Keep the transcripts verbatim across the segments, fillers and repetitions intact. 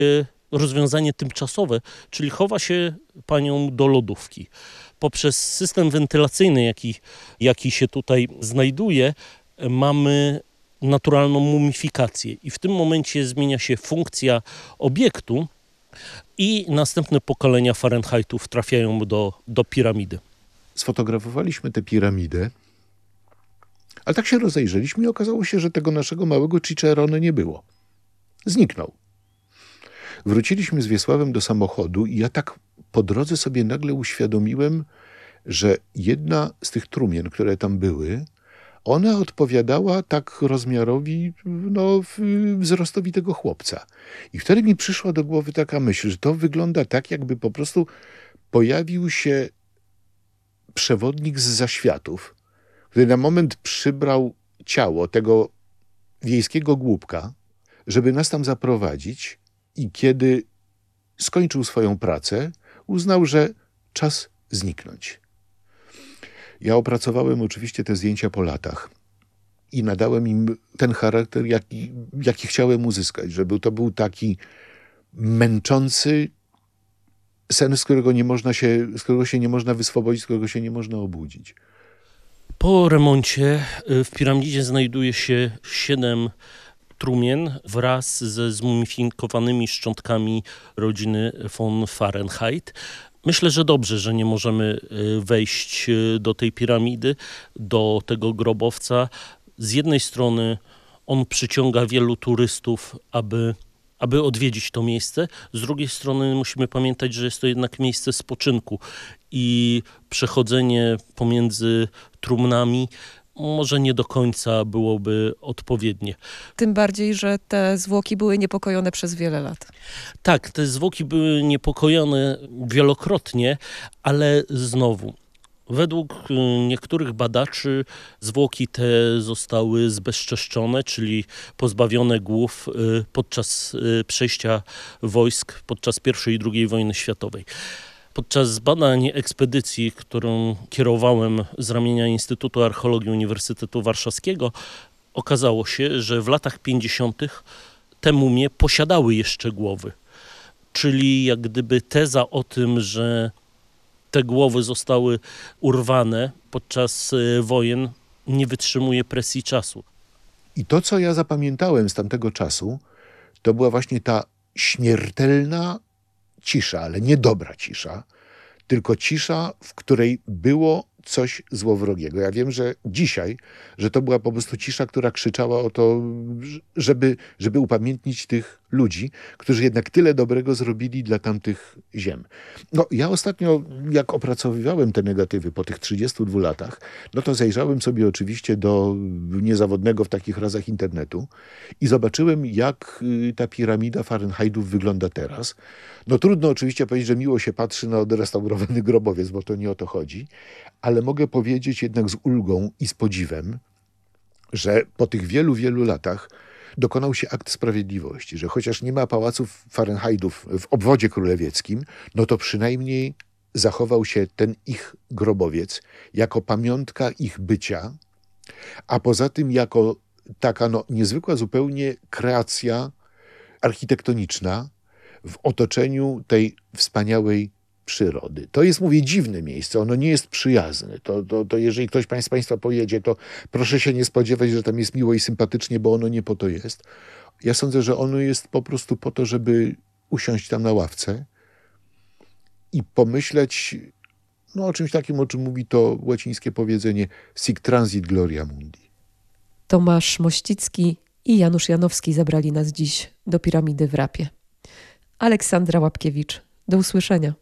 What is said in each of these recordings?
rozwiązanie tymczasowe, czyli chowa się panią do lodówki. Poprzez system wentylacyjny, jaki, jaki się tutaj znajduje, mamy naturalną mumifikację i w tym momencie zmienia się funkcja obiektu i następne pokolenia Fahrenheitów trafiają do, do piramidy. Sfotografowaliśmy tę piramidę, ale tak się rozejrzeliśmy i okazało się, że tego naszego małego Cicerone nie było. Zniknął. Wróciliśmy z Wiesławem do samochodu i ja tak po drodze sobie nagle uświadomiłem, że jedna z tych trumien, które tam były, ona odpowiadała tak rozmiarowi, no, wzrostowi tego chłopca. I wtedy mi przyszła do głowy taka myśl, że to wygląda tak, jakby po prostu pojawił się przewodnik z zaświatów, który na moment przybrał ciało tego wiejskiego głupka, żeby nas tam zaprowadzić, i kiedy skończył swoją pracę, uznał, że czas zniknąć. Ja opracowałem oczywiście te zdjęcia po latach i nadałem im ten charakter, jaki, jaki chciałem uzyskać, żeby to był taki męczący sen, z którego nie można się, z którego się nie można wyswobodzić, z którego się nie można obudzić. Po remoncie w piramidzie znajduje się siedem trumien wraz ze zmumifikowanymi szczątkami rodziny von Fahrenheit. Myślę, że dobrze, że nie możemy wejść do tej piramidy, do tego grobowca. Z jednej strony on przyciąga wielu turystów, aby, aby odwiedzić to miejsce. Z drugiej strony musimy pamiętać, że jest to jednak miejsce spoczynku i przechodzenie pomiędzy trumnami może nie do końca byłoby odpowiednie. Tym bardziej, że te zwłoki były niepokojone przez wiele lat. Tak, te zwłoki były niepokojone wielokrotnie, ale znowu, według niektórych badaczy zwłoki te zostały zbezczeszczone, czyli pozbawione głów podczas przejścia wojsk podczas pierwszej i drugiej wojny światowej. Podczas badań ekspedycji, którą kierowałem z ramienia Instytutu Archeologii Uniwersytetu Warszawskiego, okazało się, że w latach pięćdziesiątych te mumie posiadały jeszcze głowy. Czyli jak gdyby teza o tym, że te głowy zostały urwane podczas wojen, nie wytrzymuje presji czasu. I to, co ja zapamiętałem z tamtego czasu, to była właśnie ta śmiertelna cisza, ale nie dobra cisza, tylko cisza, w której było coś złowrogiego. Ja wiem, że dzisiaj, że to była po prostu cisza, która krzyczała o to, żeby, żeby upamiętnić tych ludzi, którzy jednak tyle dobrego zrobili dla tamtych ziem. No, ja ostatnio, jak opracowywałem te negatywy po tych trzydziestu dwóch latach, no to zajrzałem sobie oczywiście do niezawodnego w takich razach internetu i zobaczyłem, jak ta piramida Fahrenheitów wygląda teraz. No trudno oczywiście powiedzieć, że miło się patrzy na odrestaurowany grobowiec, bo to nie o to chodzi, ale mogę powiedzieć jednak z ulgą i z podziwem, że po tych wielu, wielu latach dokonał się akt sprawiedliwości, że chociaż nie ma pałaców Fahrenheitów w obwodzie królewieckim, no to przynajmniej zachował się ten ich grobowiec jako pamiątka ich bycia, a poza tym jako taka no, niezwykła zupełnie kreacja architektoniczna w otoczeniu tej wspaniałej przyrody. To jest, mówię, dziwne miejsce, ono nie jest przyjazne. To, to, to jeżeli ktoś z Państwa pojedzie, to proszę się nie spodziewać, że tam jest miło i sympatycznie, bo ono nie po to jest. Ja sądzę, że ono jest po prostu po to, żeby usiąść tam na ławce i pomyśleć no, o czymś takim, o czym mówi to łacińskie powiedzenie sic transit gloria mundi. Tomasz Mościcki i Janusz Janowski zabrali nas dziś do piramidy w Rapie. Aleksandra Łapkiewicz. Do usłyszenia.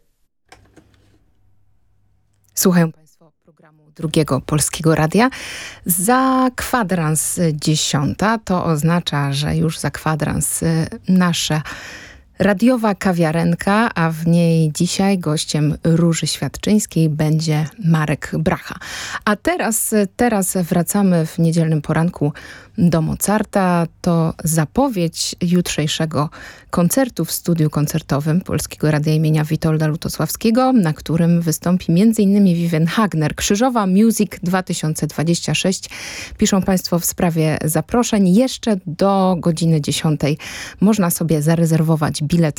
Słuchają Państwo programu Drugiego Polskiego Radia. Za kwadrans dziesiąta to oznacza, że już za kwadrans nasza radiowa kawiarenka, a w niej dzisiaj gościem Róży Świadczyńskiej będzie Marek Bracha. A teraz, teraz wracamy w niedzielnym poranku do Mozarta. To zapowiedź jutrzejszego koncertu w studiu koncertowym Polskiego Radia imienia Witolda Lutosławskiego, na którym wystąpi między innymi Vivian Hagner. Krzyżowa Music dwa tysiące dwadzieścia sześć. Piszą Państwo w sprawie zaproszeń. Jeszcze do godziny dziesiątej można sobie zarezerwować bilet